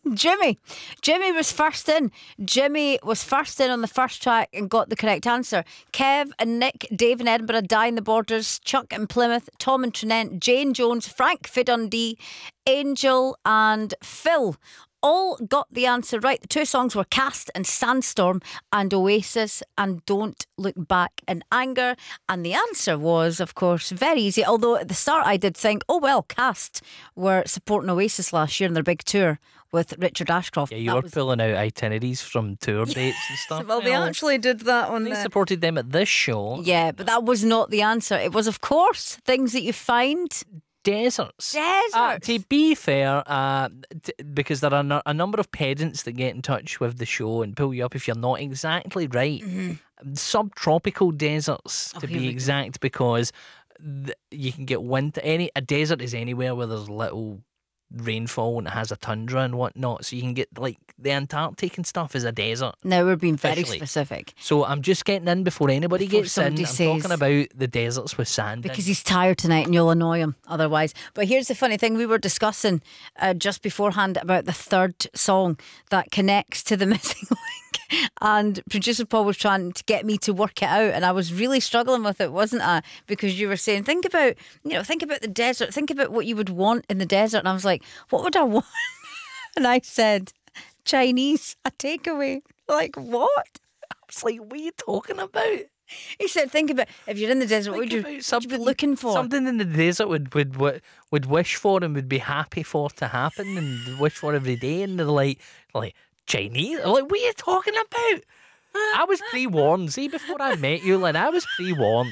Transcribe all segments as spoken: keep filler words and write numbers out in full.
Jimmy. Jimmy was first in. Jimmy was first in on the first track and got the correct answer. Kev and Nick, Dave in Edinburgh, Di in the Borders, Chuck in Plymouth, Tom in Trinent, Jane Jones, Frank Fidundee, Angel and Phil all got the answer right. The two songs were Cast and Sandstorm and Oasis and Don't Look Back in Anger. And the answer was, of course, very easy. Although at the start I did think, oh well, Cast were supporting Oasis last year in their big tour with Richard Ashcroft. Yeah, you That were was... pulling out itineraries from tour dates and stuff. Well, they actually did that on They the... supported them at this show. Yeah, but that was not the answer. It was, of course, things that you find... Deserts. Deserts. Uh, to be fair, uh, t- because there are no- a number of pedants that get in touch with the show and pull you up if you're not exactly right. Mm-hmm. Subtropical deserts, Oh, to here be we exact, because th- you can get winter. Any a desert is anywhere where there's little rainfall and it has a tundra and whatnot. So you can get like the Antarctic and stuff is a desert. Now we're being very Officially. specific. So I'm just getting in before anybody Before gets in. somebody I'm says- talking about the deserts with sand in. Because he's tired tonight and you'll annoy him otherwise. But here's the funny thing. We were discussing uh, just beforehand about the third song that connects to the missing link. And producer Paul was trying to get me to work it out. And I was really struggling with it, wasn't I? Because you were saying, think about, you know, think about the desert. Think about what you would want in the desert. And I was like, what would I want? And I said, Chinese, a takeaway. Like, what? I was like, what are you talking about? He said, think about if you're in the desert, what Think would you, about what would something, you be looking for? Something in the desert would, would would would wish for and would be happy for to happen and wish for every day. And they're like, like Chinese? I'm like, what are you talking about? I was pre-warned. See, before I met you, Lynn, I was pre-warned.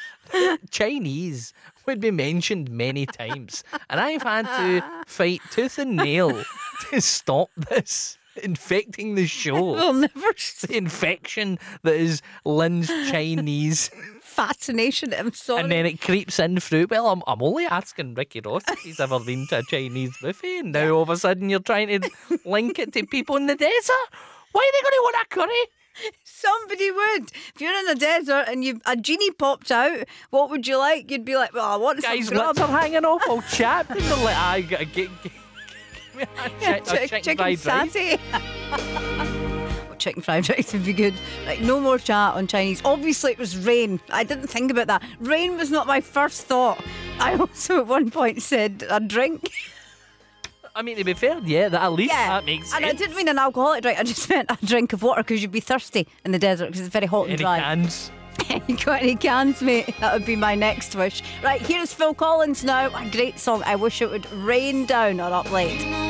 Chinese would be mentioned many times. And I've had to fight tooth and nail to stop this infecting the show. We'll never see The infection that is Lynn's Chinese. fascination. I'm sorry. And then it creeps in through. Well, I'm, I'm only asking Ricky Ross if he's ever been to a Chinese buffet, and now all of a sudden you're trying to link it to people in the desert. Why are they going to want a curry? Somebody would. If you're in the desert and you a genie popped out, what would you like? You'd be like, well, I want some Guys, grub. lips are hanging off all chapped, and they're like, I gotta get, get, give me a, Yeah, chi- a chi- chicken fried rice. satay. Well, chicken fried rice would be good. Right, no more chat on Chinese. Obviously, it was rain. I didn't think about that. Rain was not my first thought. I also at one point said a drink. I mean, to be fair, yeah, that at least Yeah, that makes sense. and I didn't mean an alcoholic drink. I just meant a drink of water because you'd be thirsty in the desert because it's very hot and Any dry. cans? You got any cans, mate? That would be my next wish. Right, here's Phil Collins now. A great song. I wish it would rain down or up late.